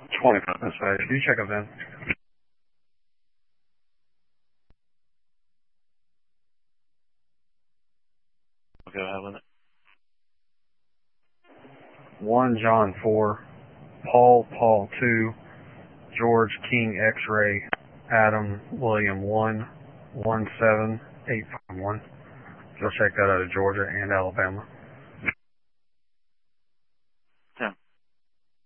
25 minutes later. Can you check up then? Go ahead with it. 1 John 4, Paul 2, George King X-Ray, Adam William 1, 17851. Go check that out of Georgia and Alabama.